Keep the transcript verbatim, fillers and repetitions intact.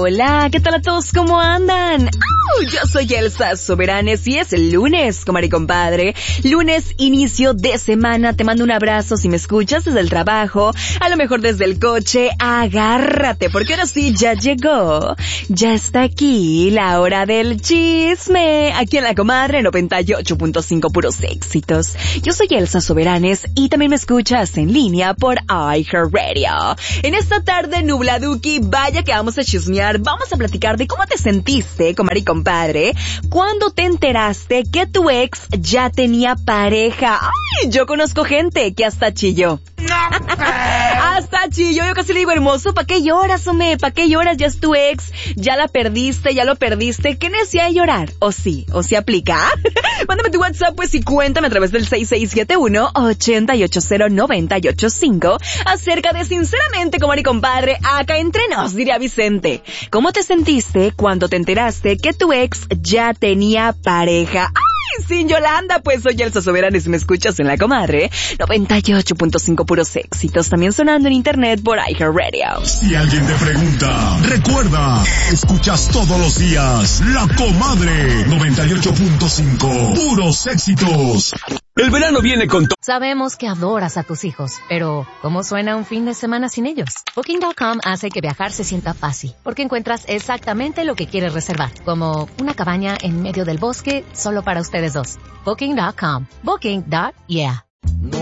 hola, ¿qué tal a todos? ¿Cómo andan? ¡Oh! Yo soy Elsa Soberanes y es el lunes, comadre y compadre. Lunes, inicio de semana. Te mando un abrazo si me escuchas desde el trabajo, a lo mejor desde el coche. Agárrate, porque ahora sí ya llegó. Ya está aquí la hora del chisme. Aquí en la comadre noventa y ocho punto cinco, puros éxitos. Yo soy Elsa Soberanes y también me escuchas en línea por iHeartRadio. En esta tarde nubladuki, vaya que vamos a chismear. Vamos a platicar de cómo te sentiste, comadre y compadre, cuando te enteraste que tu ex ya tenía pareja. ¡Ay! Yo conozco gente que hasta chilló. ¡No! Hasta chilló. Yo casi le digo, hermoso, ¿para qué lloras, hombre? ¿Para qué lloras? Ya es tu ex. Ya la perdiste, ya lo perdiste. ¿Qué necesidad de llorar? ¿O sí? ¿O sí aplica? Mándame tu WhatsApp, pues, y cuéntame a través del seis seis siete uno, ocho ocho cero, nueve ocho cinco acerca de, sinceramente, comadre y compadre, acá entre nos, diría Vicente. ¿Cómo te sentiste cuando te enteraste que tu ex ya tenía pareja? ¡Ay, sin Yolanda! Pues soy Elsa Soberanes y me escuchas en la comadre noventa y ocho punto cinco, puros éxitos. También sonando en internet por iHeartRadio. Si alguien te pregunta, recuerda, escuchas todos los días la comadre noventa y ocho punto cinco, puros éxitos. El verano viene con todo. Sabemos que adoras a tus hijos, pero ¿cómo suena un fin de semana sin ellos? Booking punto com hace que viajar se sienta fácil, porque encuentras exactamente lo que quieres reservar, como una cabaña en medio del bosque solo para ustedes dos. Booking punto com. Booking. Yeah.